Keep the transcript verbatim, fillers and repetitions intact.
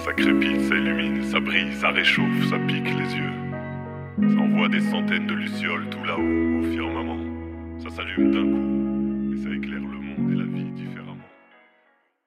Ça crépite, ça illumine, ça brille, ça réchauffe, ça pique les yeux. Ça envoie des centaines de lucioles tout là-haut, au firmament. Ça s'allume d'un coup, et ça éclaire le monde et la vie différemment.